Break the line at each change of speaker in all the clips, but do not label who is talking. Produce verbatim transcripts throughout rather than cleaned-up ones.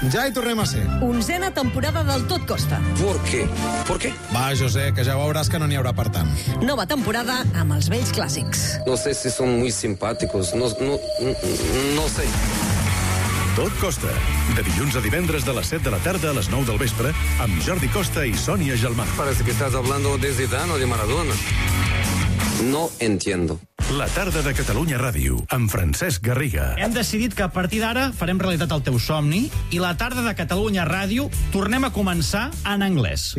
Ja hi tornem a ser.
Onzena temporada del Tot Costa.
¿Por qué? ¿Por qué?
Va, José, que ja veuràs que no n'hi haurà per tant.
Nova temporada amb els vells clàssics.
No sé si son muy simpáticos. No, no, no sé.
Tot Costa. De dilluns a divendres de les set de la tarda a les nou del vespre amb Jordi Costa i Sònia Gelmà.
Parece que estás hablando de Zidane o de Maradona. No entiendo.
La tarda de Catalunya Ràdio, amb Francesc Garriga.
Hem decidit que a partir d'ara farem realitat el teu somni i la tarda de Catalunya Ràdio tornem a començar en anglès.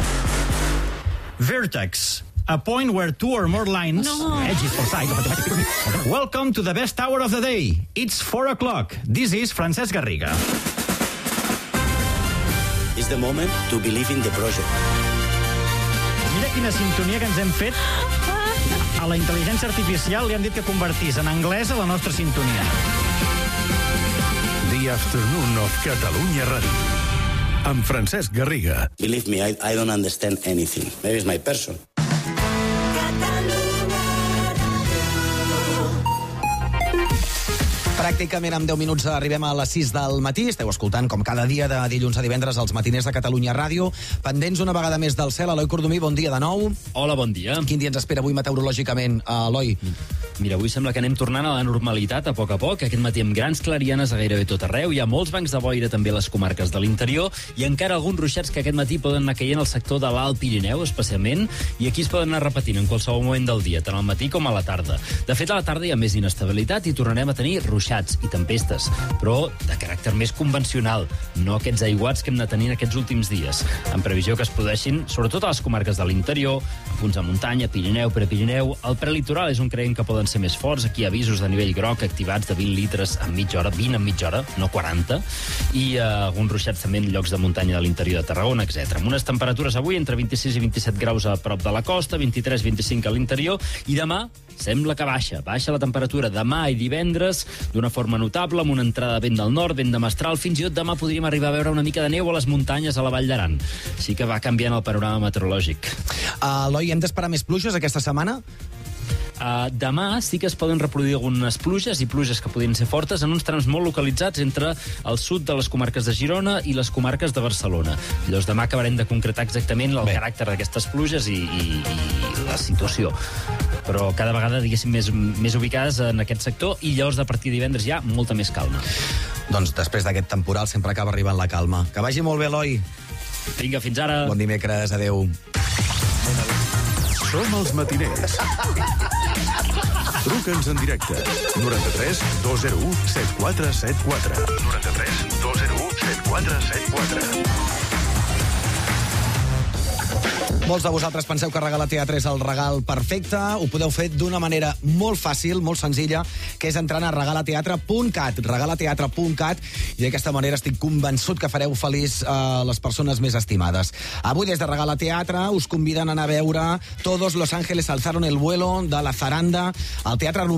Vertex. A point where two or more lines,
no.
edges for sides of a thematic. Welcome to the best hour of the day. It's four o'clock. This is Francesc Garriga.
It's the moment to believe in the project.
Mira quina sintonia que ens hem fet. A la intel·ligència artificial li han dit que convertís en anglès a la nostra sintonia.
The Afternoon of Catalunya Ràdio. Amb Francesc Garriga.
Believe me, I, I don't understand anything. Maybe it's my person.
Pràcticament en deu minuts arribem a les sis del matí. Esteu escoltant, com cada dia, de dilluns a divendres, els matiners de Catalunya Ràdio. Pendents una vegada més del cel. Eloi Cordomí, bon dia de nou.
Hola, bon dia.
Quin dia ens espera avui meteorològicament, Eloi?
Mira, avui sembla que anem tornant a la normalitat a poc a poc. Aquest matí amb grans clarianes a gairebé tot arreu. Hi ha molts bancs de boira també a les comarques de l'interior i encara alguns ruixats que aquest matí poden anar caient al sector de l'Alt Pirineu, especialment, i aquí es poden anar repetint en qualsevol moment del dia, tant al matí com a la tarda. De fet, a la tarda hi ha més inestabilitat i tornarem a tenir ruixats i tempestes, però de caràcter més convencional, no aquests aiguats que hem anat tenint aquests últims dies, en previsió que es produeixin sobretot a les comarques de l'interior, a punts de muntanya, Pirineu, Prepirineu. El prelitoral és on creiem que poden ser més forts. Aquí avisos de nivell groc activats de vint litres en mitja hora, vint en mitja hora, no quaranta, i eh, alguns ruixats també en llocs de muntanya de l'interior de Tarragona, etcètera. Amb unes temperatures avui entre vint-i-sis i vint-i-set graus a prop de la costa, vint-i-tres vint-i-cinc a l'interior, i demà sembla que baixa. Baixa la temperatura demà i divendres d'una forma notable, amb una entrada de vent del nord, vent de mestral. Fins i tot demà podríem arribar a veure una mica de neu a les muntanyes a la Vall d'Aran. Sí que va canviant el panorama meteorològic.
Uh, Eloi, hem d'esperar més pluges aquesta setmana?
Uh, demà sí que es poden reproduir algunes pluges i pluges que podrien ser fortes en uns trams molt localitzats entre el sud de les comarques de Girona i les comarques de Barcelona. Llavors demà acabarem de concretar exactament el Bé. caràcter d'aquestes pluges i, i, i la situació. Però cada vegada, diguéssim, més, més ubicades en aquest sector i llavors a partir de divendres hi ha molta més calma.
Doncs després d'aquest temporal sempre acaba arribant la calma. Que vagi molt bé, Eloi.
Vinga, fins ara.
Bon dimecres, adeu.
Som els matiners. Truca'ns en directe. noranta-tres dos zero u set quatre set quatre. noranta-tres dos zero u set quatre set quatre.
Molts de vosaltres penseu que regalar teatre és el regal perfecte. Ho podeu fer d'una manera molt fàcil, molt senzilla, que és entrant a regalateatre punt cat. regalateatre punt cat, i d'aquesta manera estic convençut que fareu feliç a les persones més estimades. Avui, des de Regala Teatre, us conviden a anar a veure Todos los ángeles alzaron el vuelo, de la Zaranda, al Teatre